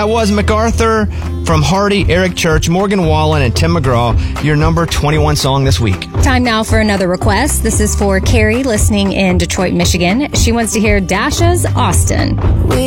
That was MacArthur from Hardy, Eric Church, Morgan Wallen, and Tim McGraw, your number 21 song this week. Time now for another request. This is for Carrie listening in Detroit, Michigan. She wants to hear Dasha's Austin.